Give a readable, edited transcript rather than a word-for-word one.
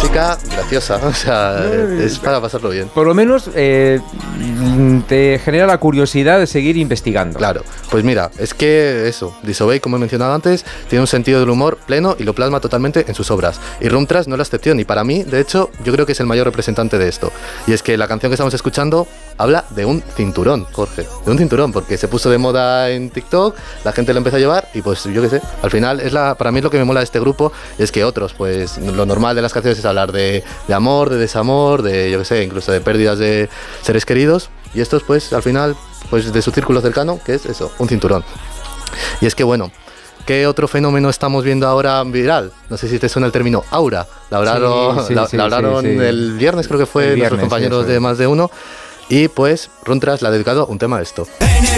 música graciosa, o sea, es para pasarlo bien. Por lo menos te genera la curiosidad de seguir investigando. Claro, pues mira, es que eso, Disobey, como he mencionado antes, tiene un sentido del humor pleno y lo plasma totalmente en sus obras. Y Room Trash no es la excepción, y para mí, de hecho, yo creo que es el mayor representante de esto. Y es que la canción que estamos escuchando habla de un cinturón, Jorge, de un cinturón, porque se puso de moda en TikTok, la gente lo empezó a llevar y pues yo qué sé, al final para mí es lo que me mola de este grupo, es que otros, pues lo normal de las canciones es hablar de amor, de desamor, de yo qué sé, incluso de pérdidas de seres queridos, y estos pues al final, pues de su círculo cercano, que es eso, un cinturón. Y es que bueno, ¿qué otro fenómeno estamos viendo ahora viral? No sé si te suena el término aura. La hablaron el viernes, creo que fue, nuestros compañeros de Más de Uno. Y pues Room Trash le ha dedicado un tema a esto.